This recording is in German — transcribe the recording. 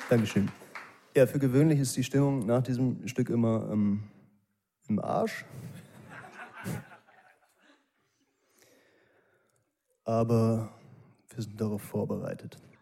Dankeschön. Ja, für gewöhnlich ist die Stimmung nach diesem Stück immer im Arsch. Aber wir sind darauf vorbereitet.